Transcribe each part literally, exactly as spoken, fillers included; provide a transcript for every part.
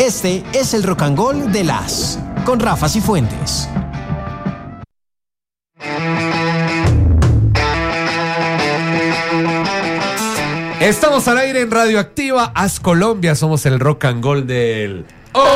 Este es el Rock and Roll de las con Rafa Cifuentes. Estamos al aire en Radioactiva As Colombia. Somos el Rock and Roll del Os.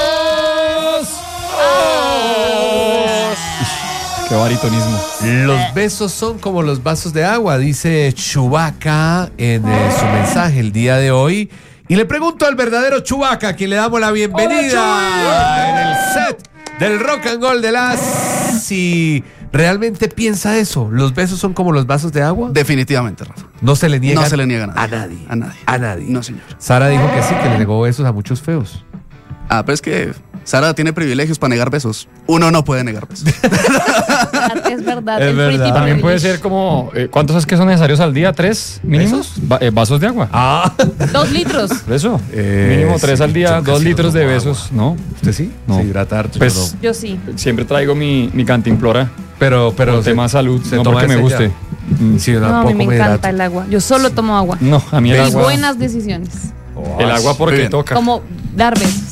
Os. Qué baritonismo. Los besos son como los vasos de agua, dice Chewbacca en eh, su mensaje el día de hoy. Y le pregunto al verdadero Chewbacca, a quien le damos la bienvenida en el set del Rock and Roll de las, si realmente piensa eso. ¿Los besos son como los vasos de agua? Definitivamente, Rafa. No se le niega, no se le niega a nadie. A nadie. A nadie. A nadie. No, señor. Sara dijo que sí, que le negó besos a muchos feos. Ah, pero es que Sara tiene privilegios para negar besos. Uno no puede negar besos. Es verdad. Es el verdad. pretty También puede privilege. ser como, eh, ¿cuántos es que son necesarios al día? ¿Tres mínimos? Va- eh, vasos de agua. Ah, Dos litros. Eso. Eh, Mínimo tres sí, al día, yo dos casi litros no de tomo besos, ¿no? ¿usted sí? No. Se hidrata harto, Pues, yo no. Yo sí. Siempre traigo mi, mi cantimplora. Pero, pero Por tema salud, se no toma porque me ese guste. ya. Mm. Sí, No, a mí tampoco me me encanta hidrato. el agua. Yo solo tomo agua. No, a mí el Y agua. buenas decisiones. El agua Muy porque bien. toca. Como dar besos.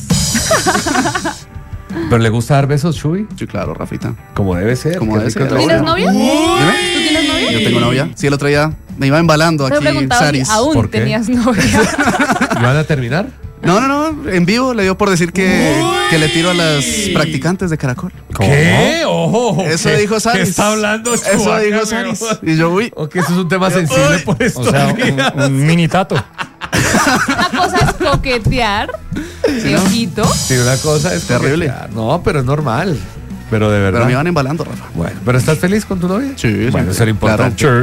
¿Pero le gusta dar besos, Chuy? Sí, claro, Rafita. Como debe ser. Como qué debe rico ser. es la ¿Tienes hora. novia? Dime. ¿Tú tienes novia? Yo tengo novia. Sí, el otro día me iba embalando Te he aquí, preguntado si Saris. aún ¿Por qué? tenías novia. ¿Y van a terminar? No, no, no. En vivo le dio por decir que, que le tiro a las practicantes de Caracol. ¿Qué? Ojo. Eso ¿qué- dijo Saris. ¿Qué está hablando Eso Chewbacca, dijo weón? Saris. Y yo, uy. O que eso es un tema sensible por esto. O sea, un, un mini tato. Una cosa es coquetear. De ojito. Sí, una cosa es Terrible. coquetear. No, pero es normal. Pero de verdad. Pero me iban embalando, Rafa. Bueno, ¿pero estás feliz con tu novia? Sí, Bueno, siempre. eso era importante. Claro.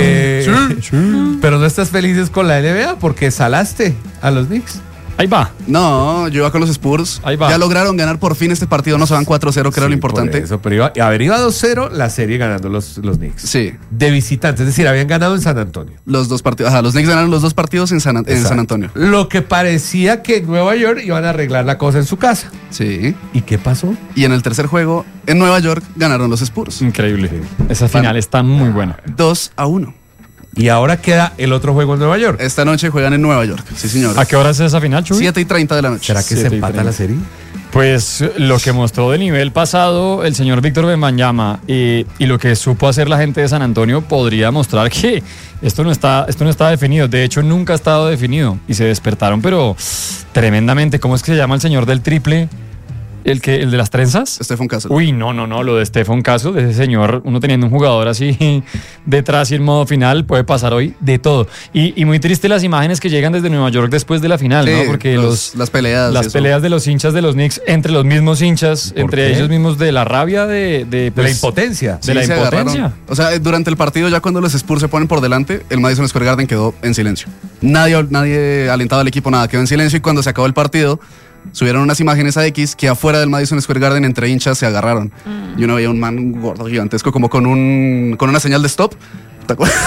Eh, Pero no estás feliz con la N B A porque salaste a los Knicks. Ahí va. No, yo iba con los Spurs. Ahí va. Ya lograron ganar por fin este partido. No se van cuatro cero, que era Sí, lo importante. por eso, pero iba, a ver, iba dos cero la serie ganando los, los Knicks. Sí. De visitantes, es decir, habían ganado en San Antonio. Los dos partidos. Ajá, los Knicks ganaron los dos partidos en San, en Exacto. San Antonio. Lo que parecía que en Nueva York iban a arreglar la cosa en su casa. Sí. ¿Y qué pasó? Y en el tercer juego, en Nueva York, ganaron los Spurs. Increíble. Esa final está muy buena. dos a uno. Y ahora queda el otro juego en Nueva York. Esta noche juegan en Nueva York. Sí, señor. ¿A qué hora es esa final, Chuy? siete y treinta de la noche. ¿Será que se siete y empata treinta. la serie? Pues lo que mostró de nivel pasado el señor Víctor Wembanyama y, y lo que supo hacer la gente de San Antonio podría mostrar que esto no está, esto no está definido. De hecho, nunca ha estado definido. Y se despertaron, pero tremendamente. ¿Cómo es que se llama el señor del triple? ¿El, que, el de las trenzas? Stephen Castle. Uy, no, no, no, lo de Stephen Caso, de ese señor, uno teniendo un jugador así detrás y en modo final, puede pasar hoy de todo. Y, y muy triste las imágenes que llegan desde Nueva York después de la final, Sí, ¿no? Porque los- los, las peleas. y las eso. peleas de los hinchas de los Knicks, entre los mismos hinchas, ¿Por entre qué? ellos mismos de la rabia de... De, De la pues, impotencia. de la se impotencia. agarraron. O sea, durante el partido, ya cuando los Spurs se ponen por delante, el Madison Square Garden quedó en silencio. Nadie, nadie alentaba al equipo, nada, quedó en silencio. Y cuando se acabó el partido, subieron unas imágenes a X que afuera del Madison Square Garden entre hinchas se agarraron. Y uno veía un man gordo, gigantesco, como con un con una señal de stop. ¿Te acuerdas?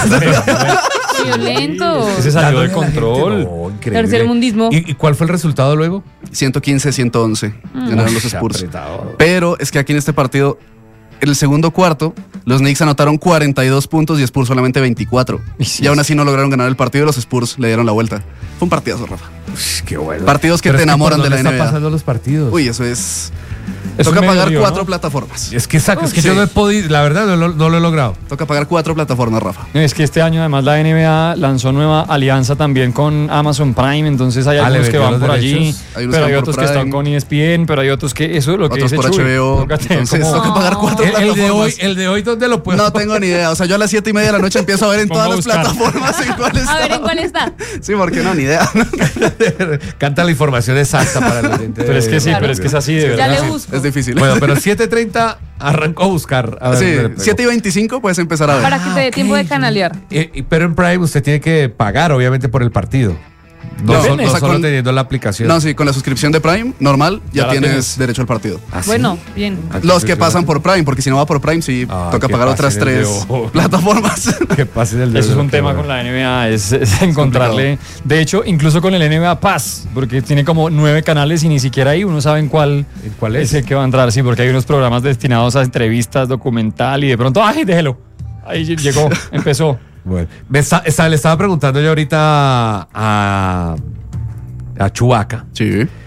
Violento. Ese salió de Dándole a la gente, control. no, increíble. Tercermundismo. ¿Y, ¿Y cuál fue el resultado luego? ciento quince a ciento once. Ganaron los Uy, Spurs. apretado. Pero es que aquí en este partido, en el segundo cuarto, los Knicks anotaron cuarenta y dos puntos y Spurs solamente veinticuatro. Y sí, Y aún así no lograron ganar el partido y los Spurs le dieron la vuelta. Fue un partidazo, Rafa. Uy, qué bueno. Partidos que Pero te es enamoran ¿por de la dónde N B A? están pasando los partidos? Uy, eso es... Es Toca un pagar medio lío, cuatro ¿no? plataformas. Es que, saca, es que Sí. yo no he podido, la verdad no, lo- no lo he logrado. Toca pagar cuatro plataformas, Rafa. Es que este año además la N B A lanzó nueva alianza también con Amazon Prime, entonces hay Ah, algunos le que vendió van los por allí, derechos. Hay unos pero que hay van otros por que están Prime. con E S P N, pero hay otros que eso es lo que Otros dice por Chuy. H B O. Tócate Entonces como- toca pagar cuatro El, el de plataformas. hoy, el de hoy, ¿dónde lo puedo? No tengo ni idea. O sea, yo a las siete y media de la noche empiezo a ver en Pongo todas a las buscar. plataformas en cuál está. A ver, ¿en cuál está? Sí, porque no, ni idea. Canta la información exacta para la gente. Pero es que sí, Claro. pero es que es así de Ya verdad. le busco. Es difícil. Bueno, pero siete treinta arrancó a buscar. A ver dónde le Sí, pegó. siete y veinticinco puedes empezar a ver. Para que te dé ok. tiempo de canalear. Eh, eh, pero en Prime usted tiene que pagar, obviamente, por el partido. No, No, so- o no sea, solo con- teniendo la aplicación. No, sí, con la suscripción de Prime normal ya, Ya la tienes, tienes. derecho al partido. ¿Ah, sí? Bueno, bien. Ah, Los que entonces, pasan por Prime, porque si no va por Prime, sí, Ah, toca que pagar otras pasen el tres dedo. plataformas. Que pasen el dedo, Eso es un qué tema bueno. con la N B A, es, es encontrarle. De hecho, incluso con el N B A Pass, porque tiene como nueve canales y ni siquiera ahí uno sabe en cuál, ¿En cuál es? es el que va a entrar. Sí, porque hay unos programas destinados a entrevistas, documental y de pronto, ¡ay, déjelo! Ahí llegó, empezó. Bueno, me está- está- le estaba preguntando yo ahorita a, a Chewbacca Sí.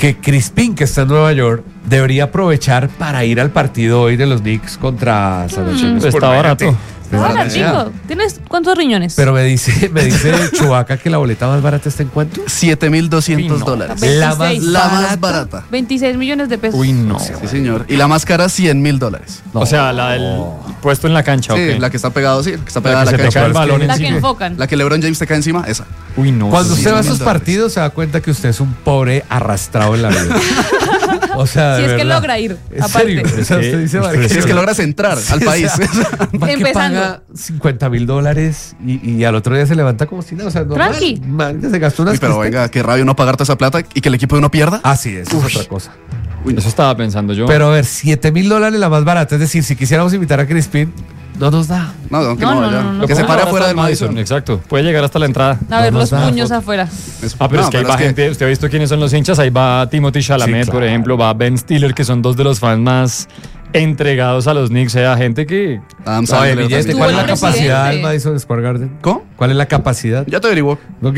que Crispín, que está en Nueva York, debería aprovechar para ir al partido hoy de los Knicks contra San Antonio. Está Spurs. barato. Ahora, Pero- chico, ¿tienes cuántos riñones? Pero me dice, me dice Chubaca que la boleta más barata está en cuánto? siete mil doscientos Uy, no. dólares. La más, veintiséis. La más barata. barata. veintiséis millones de pesos. Uy, no. Sí, señor. Y la más cara, cien mil dólares. O sea, la del puesto en la cancha, Sí, ¿ok? la que está pegado, sí, la que está La pegada a que la se te cancha. cae el balón La que encima. enfocan. La que LeBron James te cae encima, esa. Uy, no. Cuando sí, usted va a mil esos dólares. partidos se da cuenta que usted es un pobre arrastrado en la vida. O sea, de Si es que verdad. logra ir, ¿En aparte. serio? O sea, usted dice, "Marica, Si es que logras entrar al Sí, país. o sea, va que Empezando. paga cincuenta mil dólares y, y al otro día se levanta como si nada. O sea, normal. Tranqui. Man, se gastó unas Uy, pero costas. venga, qué rabia no pagar toda esa plata y que el equipo de uno pierda. Ah, sí, eso es otra cosa. Eso estaba pensando yo. Pero a ver, siete mil dólares la más barata. Es decir, si quisiéramos invitar a Crispin, no nos da. No, no, que No, no, no, ya. no, no, Que no. se pare Ahora afuera está del el Madison. Exacto. Puede llegar hasta la entrada. A ver No los nos da puños foto. afuera. Eso. Ah, pero No, es que ahí va es gente, usted ha visto quiénes son los hinchas, ahí va Timothy Chalamet, Sí, por claro. ejemplo, va Ben Stiller, que son dos de los fans más entregados a los Knicks, sea gente que... Adam Oye, Sandler billete, también. ¿cuál es la Estuvo el capacidad del presidente. Madison Square Garden? ¿Cómo? ¿Cuál es la capacidad? Ya te averiguó. Ok.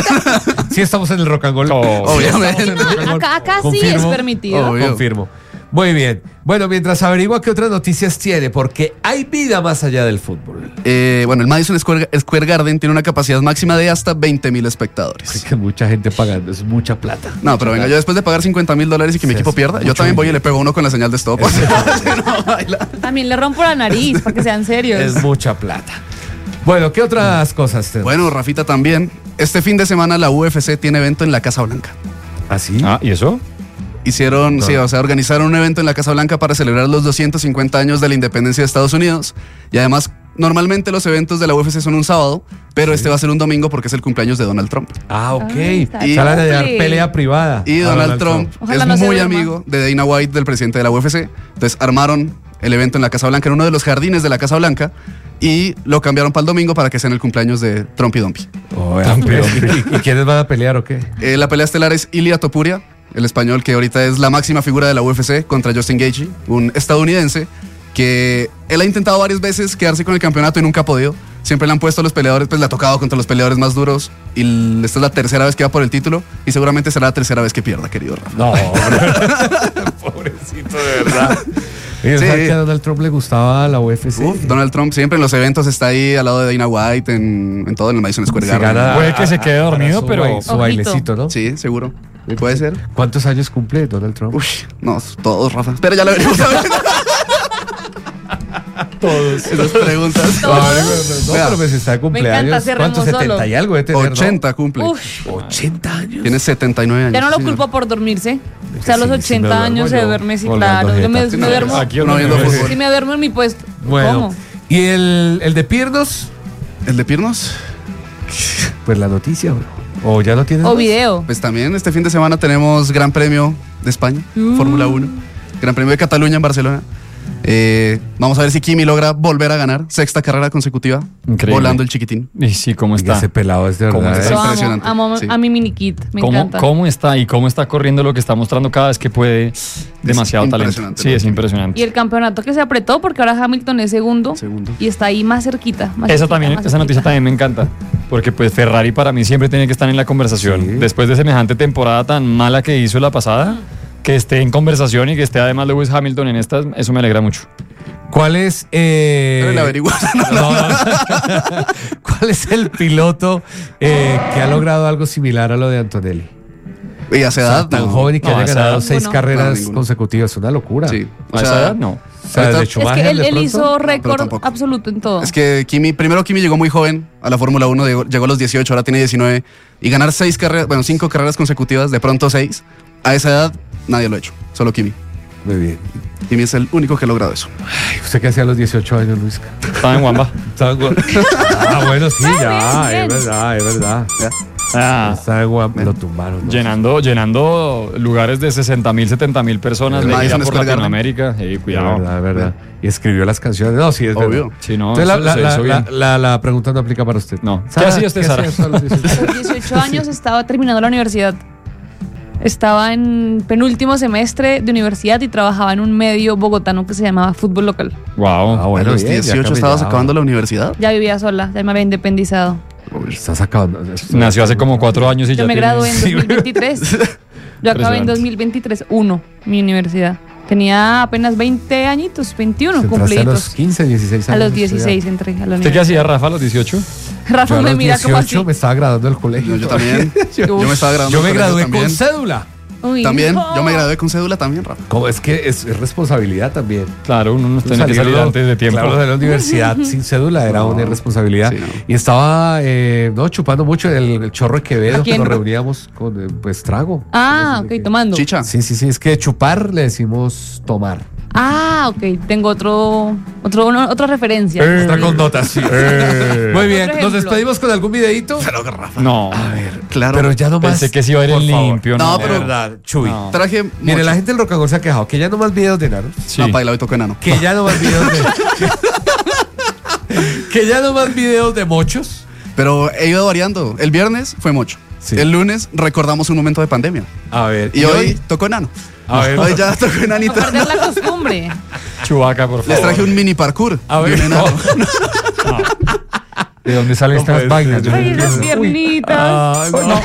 Sí estamos en el rock and roll. Oh, Obviamente. No, acá, acá sí Confirmo. es permitido. Obvio. Confirmo. Muy bien. Bueno, mientras averigua qué otras noticias tiene, porque hay vida más allá del fútbol. Eh, bueno, el Madison Square, Square Garden tiene una capacidad máxima de hasta veinte mil espectadores. Es que mucha gente pagando, es mucha plata. No, pero venga, yo después de pagar cincuenta mil dólares y que mi Sí, equipo es pierda, yo mucho también voy y dinero. le pego a uno con la señal de stop. No, baila. También le rompo la nariz para que sean serios. Es mucha plata. Bueno, ¿qué otras cosas tenemos? Bueno, Rafita también. Este fin de semana la U F C tiene evento en la Casa Blanca. ¿así? Ah, ¿y eso? Hicieron, No. sí, o sea, organizaron un evento en la Casa Blanca para celebrar los doscientos cincuenta años de la independencia de Estados Unidos. Y además, normalmente los eventos de la U F C son un sábado, pero este va a ser un domingo porque es el cumpleaños de Donald Trump. Ah, ok. Ah, está Y salen a dar chévere. pelea privada. Y a Donald, Trump, Ojalá es no se muy duerma. amigo de Dana White, del presidente de la U F C. Entonces armaron el evento en la Casa Blanca, en uno de los jardines de la Casa Blanca, y lo cambiaron para el domingo para que sea en el cumpleaños de Trump y Dumpy. Oh, ya, pero- ¿Y, y quiénes van a pelear o qué? Eh, la pelea estelar es Ilia Topuria, el español que ahorita es la máxima figura de la U F C, contra Justin Gaethje, un estadounidense que él ha intentado varias veces quedarse con el campeonato y nunca ha podido. Siempre le han puesto a los peleadores, pues le ha tocado contra los peleadores más duros y l- esta es la tercera vez que va por el título y seguramente será la tercera vez que pierda, querido Rafa. No, pobrecito, de verdad. ¿Y Sí. sabes que a Donald Trump le gustaba la U F C? Uf, Donald Trump siempre en los eventos está ahí al lado de Dana White, en, en todo, en el Madison Square Si Garden. gana- Puede que se quede a- a- dormido, su pero- baile- Su Ojito. bailecito, ¿no? Sí, seguro. Puede ser. ¿Cuántos años cumple Donald Trump? Uy, no, todos, Rafa. Pero ya lo veremos a ver. Todos. Esas preguntas. No, no, no, no, Vea, pero pues está de cumpleaños. encanta, cerremos ¿Cuántos? setenta solo. y algo de tener, ¿no? ochenta cumple. Uf, ochenta años. Tiene setenta y nueve años. ya no lo sí, señor. culpo por dormirse. O sea, a los Sí, sí me ochenta duermo años yo, se duerme, sí, colgando claro. Yo me, jeta. me duermo. Aquí Uno viendo donde- fútbol. Si me duermo en mi puesto. Bueno, ¿Cómo? ¿y el, el de Piernos? ¿El de Pirnos? Pues la noticia, bro. ¿O ya no tienes O más? video. Pues también este fin de semana tenemos Gran Premio de España, Uh. Fórmula uno. Gran Premio de Cataluña en Barcelona. Eh, vamos a ver si Kimi logra volver a ganar. Sexta carrera consecutiva. Increíble. Volando el chiquitín. Y sí, ¿cómo Oiga, está? ese pelado es de ¿Cómo verdad. está? Yo amo, impresionante, amo sí. a mi mini kit. Me ¿Cómo, encanta. ¿Cómo está y cómo está corriendo lo que está mostrando cada vez que puede? Demasiado talento. impresionante, Sí, ¿no? es impresionante. Y el campeonato que se apretó porque ahora Hamilton es segundo, Segundo. y está ahí más cerquita. más Esa cerquita, también, más esa noticia cerquita. también me encanta. Porque pues Ferrari para mí siempre tiene que estar en la conversación. Sí. Después de semejante temporada tan mala que hizo la pasada, que esté en conversación y que esté además Lewis Hamilton en estas, eso me alegra mucho. ¿Cuál es? eh, Pero le averiguo. no, no. ¿Cuál es el piloto eh, que ha logrado algo similar a lo de Antonelli? Y hace O sea, edad. tan no. joven y que No, haya a esa ganado edad seis ninguno. carreras No, ninguno. consecutivas. Es una locura. Sí. A esa edad no. O sea, Ahorita- de Es Es Schumacher, que él, de él pronto. hizo récord tampoco. absoluto en todo. Es que Kimi, primero Kimi llegó muy joven a la Fórmula uno, llegó, llegó a los dieciocho, ahora tiene diecinueve. Y ganar seis carreras, bueno, cinco carreras consecutivas, de pronto seis, a esa edad nadie lo ha hecho, solo Kimi. Muy bien. Kimi es el único que ha logrado eso. Ay, ¿usted qué hacía a los dieciocho años, Luis? Estaba en Wamba. Estaba en Guam- Ah, bueno, sí, Ah, ya. bien, Es bien. verdad, es verdad. ¿Ya? Ah, Estaba en Guam, lo tumbaron. ¿no? llenando, llenando lugares de sesenta mil, setenta mil personas. El Le gira Madison por Square Garden. Latinoamérica. Eh, Es cuidado. verdad, es verdad. Y escribió las canciones. No, sí, es Obvio. verdad. Sí, no, Entonces, la, eso la, se la, hizo la, bien. la- la pregunta no aplica para usted. No. ¿Qué Sara, hacía usted, Sara? usted a los dieciocho? A los dieciocho años estaba terminando la universidad. Estaba en penúltimo semestre de universidad y trabajaba en un medio bogotano que se llamaba Fútbol Local. Wow. Ah, bueno, a los bien, ya dieciocho estabas caminaba. acabando la universidad. Ya vivía sola, ya me había independizado. Uy, estás acabando. Nació hace como cuatro años y ya Yo me tiene- gradué en Sí, dos mil veintitrés. Yo acabé en Impresionante. dos mil veintitrés, uno, mi universidad. Tenía apenas veinte añitos, veintiuno Entraste a los cumplidos. quince, dieciséis años. A los a dieciséis entré a la ¿Usted qué universidad. hacía, Rafa, a los dieciocho? Rafa Yo a me los mira como así. dieciocho me estaba graduando del colegio. Yo, yo también. yo me estaba graduando. Yo me del colegio gradué también. con cédula. Uy, También, no. yo me gradué con cédula también, Rafa. Como es que es, es responsabilidad también. Claro, uno no tiene que Salir salir uno- antes de tiempo. Claro, de la universidad sin cédula era una irresponsabilidad. Sí, no. Y estaba eh, no, chupando mucho el, el chorro de Quevedo, ¿A que quién? nos reuníamos con eh, pues trago. Ah, Entonces, ok, tomando. Chicha. Sí, sí, sí, es que chupar le decimos tomar. Ah, ok, tengo otro, otro, una- otra referencia. Eh. Otra connotación. Eh. Muy bien, Otro nos ejemplo. despedimos con algún videito. No, Claro. Pero ya no más. pensé que sí iba a ir por en favor. limpio. No, No, De pero- verdad, Chuy. No. Traje. Mire, mocho. la gente del Rock and Roll se ha quejado que ya no más videos de enanos. Sí. No, paila, hoy toco enano. Que ya no más videos de. que ya no más videos de mochos. Pero he ido variando. El viernes fue mocho. Sí. El lunes recordamos un momento de pandemia. A ver. Y, hoy toco enano. A ver. Hoy ya toco No enanito. perder la costumbre. Chubaca, por favor. Les traje un mini parkour. A de ver. un enano. ¿De dónde salen No estas puede vainas? ser. Yo no Ay, esas entiendo. piernitas. Ah, no.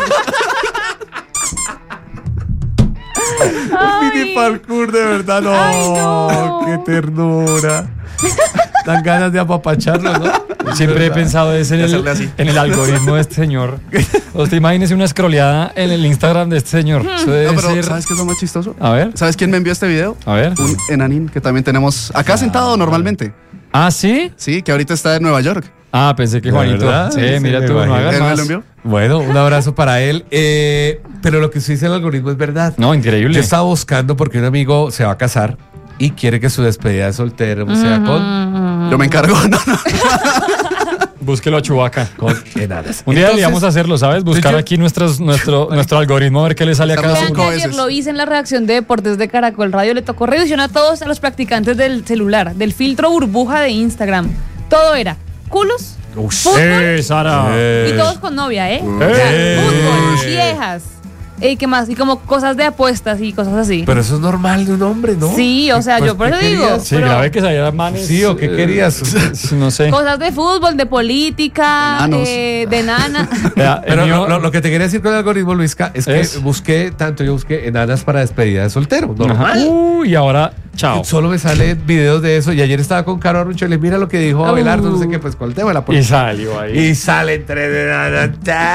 Ay. Mini parkour, de verdad, no. Ay, no. Qué ternura. Dan ganas de apapacharlo, ¿no? Siempre he pensado es en De el, hacerle así. en el algoritmo de este señor. Usted imagínese una scrolleada en el Instagram de este señor. Eso debe No, pero ser... ¿sabes qué es lo más chistoso? A ver, ¿Sabes quién me envió este video? a ver. Un enanín que también tenemos acá sentado normalmente. Ah, ¿sí? Sí, que ahorita está en Nueva York. Ah, pensé que ¿De Juanito. verdad? Sí, Sí, mira me tú, no imagino. hagas ¿Él me más. lo envió? Bueno, un abrazo para él. Eh, pero lo que usted dice del algoritmo es verdad. No, increíble. Yo estaba buscando porque un amigo se va a casar y quiere que su despedida de soltero sea con, Yo me encargo. No, no. Búsquelo a Chubaca. con enanas. Un día Entonces, deberíamos hacerlo, ¿sabes? Buscar yo- aquí nuestros, nuestro, nuestro algoritmo a ver qué le sale a cada Estamos Vean uno. que cinco ayer veces. lo hice en la redacción de Deportes de Caracol Radio. Le tocó revisión a todos a los practicantes del celular, del filtro burbuja de Instagram. Todo era culos, Ush. fútbol ¡Eh, Sara! Eh. y todos con novia, ¿eh? O Eh. sea, fútbol, viejas. ¿Y qué más? Y como cosas de apuestas y cosas así. Pero eso es normal de un hombre, ¿no? Sí, o sea, Pues, yo por ¿qué eso digo. querías? Sí, pero grave que salieran manes. Sí, ¿o qué eh, querías? No sé. Cosas de fútbol, de política, Enanos. eh, de nana. Vea, el Pero mío- lo, lo- lo que te quería decir con el algoritmo, Luisca, es que Es- busqué, tanto yo busqué enanas para despedida de soltero. Ajá. Normal. Uh, y ahora, chao. Solo me salen videos de eso. Y ayer estaba con Caro Arrucho y le mira lo que dijo Abelardo, no sé qué, pues con el tema de la Y política. salió ahí. Y salen tres enanas.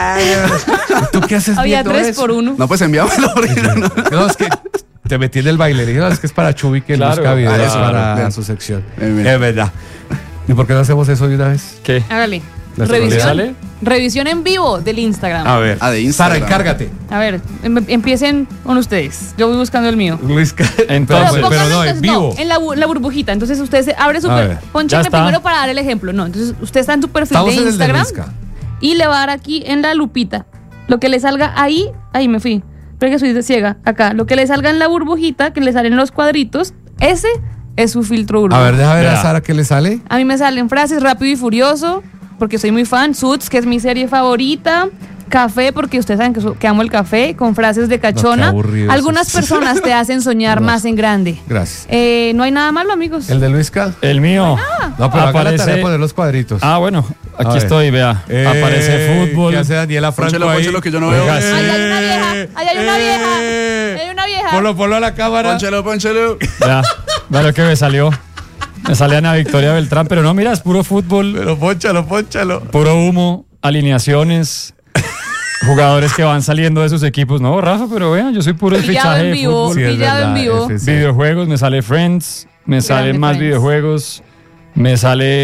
¿Y tú qué haces Había viendo tres eso? por uno. No, pues enviámoslo. porque no, no. No, es que te metí en el baile. Le dije, no, es que es para Chubi que Claro, busca videos claro, para bien. su sección. Bien, bien. Es verdad. ¿Y por qué no hacemos eso de una vez? ¿Qué? Hágale. ¿Le Revisión. sale? Revisión en vivo del Instagram. A ver. Ah, de Instagram. Sara, encárgate. A ver, em- empiecen con ustedes. Yo voy buscando el mío. Luis, Entonces- pero, Pero, pero pónganlo no, en entonces, vivo. en la, bu- la burbujita. Entonces usted se abre su A per- ver. Ya Pónchenle está. primero para dar el ejemplo. No, entonces usted está en su perfil Estamos de en el de Instagram Luisca. y le va a dar aquí en la lupita. Lo que le salga ahí, ahí me fui. Pero que soy de ciega, acá. Lo que le salga en la burbujita, que le salen los cuadritos, ese es su filtro burbuja. A ver, déjame ver a Vea. Sara qué le sale. A mí me salen frases Rápido y Furioso, porque soy muy fan. Suits, que es mi serie favorita. Café, porque ustedes saben que, so- que amo el café, con frases de cachona. No, qué aburrido Algunas eso. personas te hacen soñar No. más en grande. Gracias. Eh, no hay nada malo, amigos. ¿El de Luisca? El mío. No, pero haga la Aparece- tarea de poner los cuadritos. Ah, bueno, A aquí ver. estoy, vea. Eh, Aparece fútbol. ¿Qué hace Daniela Franco Pónchelo, ahí? pónchelo, que yo no veo. Oiga, sí. Ahí hay una vieja, ahí hay una vieja, Eh, ahí hay una vieja. Ponlo, ponlo a la cámara. Pónchelo, pónchelo. Vea, vea lo que me salió. Me sale Ana Victoria Beltrán, pero no, mira, es puro fútbol, Pero ponchalo, ponchalo. puro humo, alineaciones, jugadores que van saliendo de sus equipos. No, Rafa, pero vean, yo soy puro el Pillado fichaje en de vivo. fútbol. Sí, es Pillado en verdad, vivo. F C. Videojuegos, me sale Friends, me salen más Friends. videojuegos, me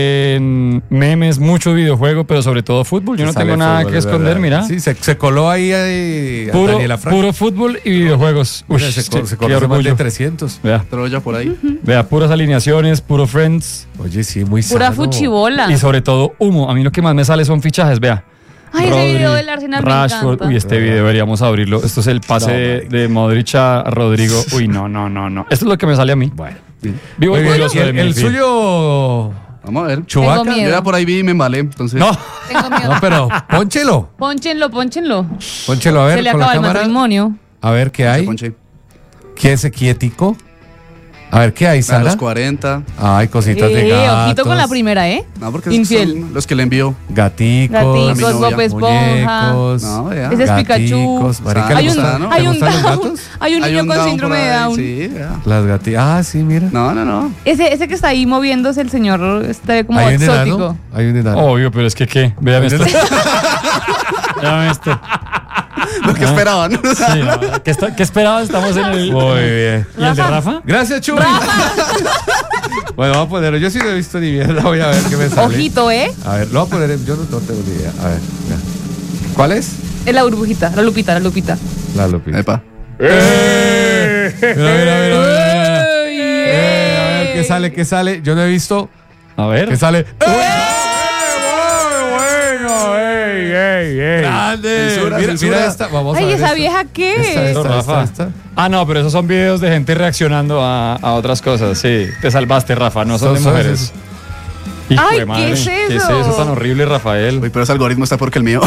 salen memes, muchos videojuegos, pero sobre todo fútbol. Yo no Sale tengo nada fútbol, que es esconder, verdad. mira. Sí, se, se coló ahí, ahí a Puro, Daniela Franco. puro fútbol y videojuegos. Uy, Mira, se, sí, co- se qué conoce más de orgullo. trescientos. Vea, Troya por ahí. vea, puras alineaciones, puro Friends Oye, sí, muy Pura sano. fuchibola. y sobre todo humo. A mí lo que más me sale son fichajes, vea. Ay, ese Rodri, video del Arsenal me Rashford. encanta. Uy, este video deberíamos abrirlo. Esto es el pase No, de, marica. de Modric a Rodrigo. Uy, no, no, no, no. Esto es lo que me sale a mí. Bueno. Vivo Muy bien, orgulloso ¿y de el, mí, el sí. suyo, Vamos a ver. Chubaca. Tengo Yo miedo. ya por ahí vi y me embalé, entonces. No, Tengo miedo. no, pero pónchelo. Pónchenlo, pónchenlo. Pónchelo a ver Se le con acaba la el cámara. matrimonio. A ver qué hay. Ponche. ¿Qué es ese quietico? A ver, ¿qué hay, A Sara? los cuarenta. Ay, cositas de Eh, gatos. ojito con la primera, ¿eh? No, porque Infiel. son los que le envió. Gaticos, Gaticos, mi novia. Bob Esponja. muñecos. No, ya. Ese es Pikachu. gaticos. Marica, Hay ¿le Hay un, gusta, gustan- ¿no? ¿le hay un gustan los Down. gatos? Hay un Hay niño un con Down síndrome por de ahí, Down. Sí, ya. Las gaticas. Ah, sí, mira. No, no, no. Ese, ese que está ahí moviéndose, el señor está como Hay un exótico. enano. Hay un enano. Obvio, pero es que ¿qué? Véame esto. Véame esto. Lo que esperaban. Sí, no, ¿qué, está- qué esperabas? Estamos en el... Muy bien. ¿Y el de Rafa? Gracias, Chuy. Bueno, vamos a ponerlo. Yo sí no he visto ni mierda. Voy a ver qué me sale. Ojito, ¿eh? A ver, lo voy a poner. en- Yo no, no tengo ni idea. A ver, mira. ¿Cuál es? Es la burbujita, la lupita, la lupita. La Lupita. Epa. ¡Eh! Mira, mira, mira, mira, mira. Ay, Eh, a ver, ¿qué eh. sale? ¿Qué sale? Yo no he visto. A ver. ¿Qué sale? ¡Eh! ¡Muy bueno! ¡Ey, ey, ey! ¡Grande! Censura, Mira, censura. mira esta. Vamos a Ay, ver esa esta. vieja qué. Esta, esta, esta, Rafa. esta. Ah, no, pero esos son videos de gente reaccionando a, a otras cosas. Sí, te salvaste, Rafa, no son de Son- son mujeres. esos. Hijo Ay, de madre, ¿qué es ¿Qué es eso? eso tan horrible, Rafael? Uy, pero ese algoritmo está porque el mío.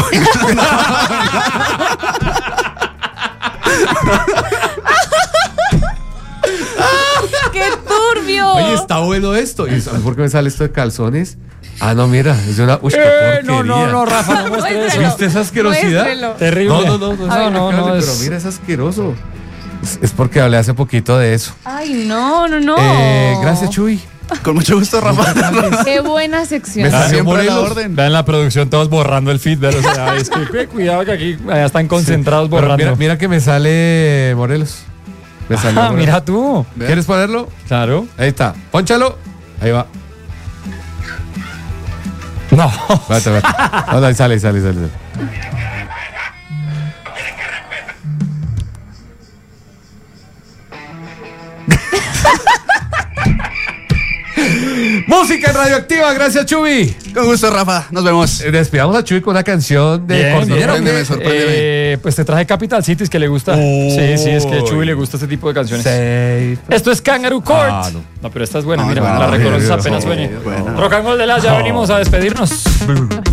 ¡Qué turbio! Oye, está bueno esto. ¿Y sabes por qué me sale esto de calzones? Ah, no, mira. Es de una. Uy, qué Eh, no, porquería. no, no, Rafa, no muestres eso. Muéstrelo. ¿Viste esa asquerosidad? Muéstrelo. Terrible. No, no, no, no, A ver, no, no, no, pero es- mira, es asqueroso. Es, es porque hablé hace poquito de eso. Ay, no, no, no. Eh, gracias, Chuy. Con mucho gusto, Rafa. Qué buena sección. Me salió Siempre a la Morelos. orden. Vean la producción, todos borrando el feed. vean, o sea, es que eh, cuidado que aquí allá están concentrados Pero borrando. mira, mira que me sale Morelos. Me salió Ah, Morelos. mira tú. ¿Quieres ponerlo? Claro. Ahí está. Pónchalo. Ahí va. No. Espérate, espérate. No, no, ahí sale, ahí sale, ahí sale. ahí sale. Música en Radioactiva, gracias, Chubi. Con gusto, Rafa. Nos vemos. Eh, Despidamos a Chuy con una canción de Bien, Cordillera. sorpréndeme, sorpréndeme. Eh, pues te traje Capital Cities que le gusta. Sí, sí, es que a Chuy le gusta este tipo de canciones. Safe. Esto es Kangaroo Court. Ah, no. no. pero esta es buena, No, mira, es buena, la buena, reconoces buena, apenas buena, suene. buena. Rock and Roll de las, ya venimos a despedirnos.